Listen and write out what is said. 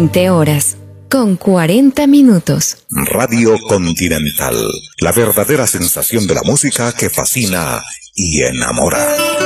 20 horas, con 40 minutos. Radio Continental, la verdadera sensación de la música que fascina y enamora.